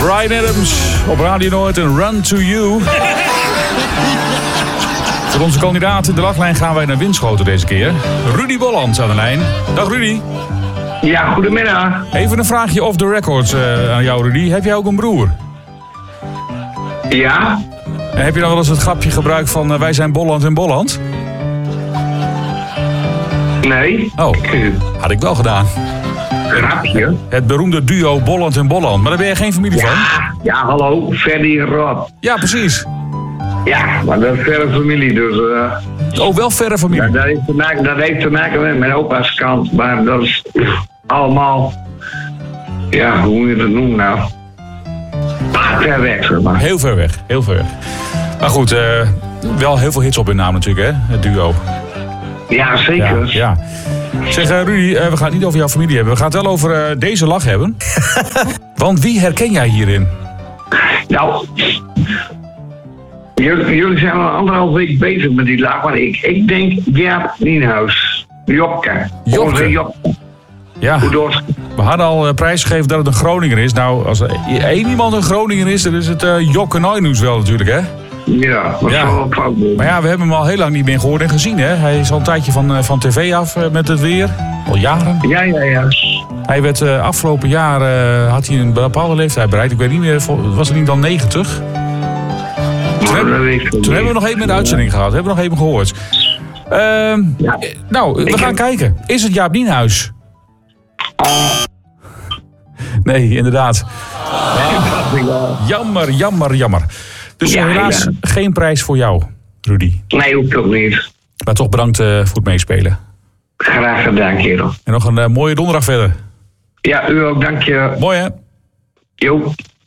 Bryan Adams op Radio Noord en Run to You. Voor onze kandidaat in de lachlijn gaan wij naar Winschoten deze keer. Rudy Bolland aan de lijn. Dag Rudy. Ja, goedemiddag. Even een vraagje off the record aan jou, Rudy. Heb jij ook een broer? Ja. En heb je dan wel eens het grapje gebruikt van wij zijn Bolland en Bolland? Nee. Oh, had ik wel gedaan. Grapje. Het beroemde duo Bolland en Bolland. Maar daar ben je geen familie van? Ja, hallo. Ferdy en Rob. Ja, precies. Ja, maar dat is verre familie, dus... Oh, wel verre familie. Ja, dat heeft te maken met mijn opa's kant, maar dat is allemaal... Ja, hoe moet je dat noemen nou? Ver weg, zeg maar. Heel ver weg, heel ver weg. Maar goed, wel heel veel hits op hun naam natuurlijk, hè? Het duo. Ja, zeker. Ja. Zeg Rudy, we gaan het niet over jouw familie hebben. We gaan het wel over deze lach hebben. Want wie herken jij hierin? Nou... Jullie zijn al 1,5 week bezig met die laag, maar ik denk Jaap Nienhuis. Jokke. Ja, we hadden al prijsgegeven dat het een Groninger is. Nou, als er één iemand een Groninger is, dan is het Jokke Nienhuis wel natuurlijk, hè? Ja, dat zal wel fout worden. Maar ja, we hebben hem al heel lang niet meer gehoord en gezien, hè? Hij is al een tijdje van tv af met het weer. Al jaren. Ja. Hij werd afgelopen jaar, had hij een bepaalde leeftijd bereikt. Ik weet niet meer, was het niet dan 90? Toen hebben we nog even met de uitzending gehad. Hebben we nog even gehoord. Nou, we gaan kijken. Is het Jaap Nienhuis? Nee, inderdaad. Jammer. Dus helaas geen prijs voor jou, Rudy. Nee, hoeft ook niet. Maar toch bedankt voor het meespelen. Graag gedaan, kerel. En nog een mooie donderdag verder. Ja, u ook, dank je. Mooi, hè? Jo.